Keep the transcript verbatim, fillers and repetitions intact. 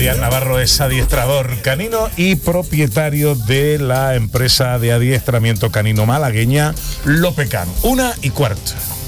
Adrián Navarro es adiestrador canino y propietario de la empresa de adiestramiento canino malagueña Lopecan. Una y cuarto.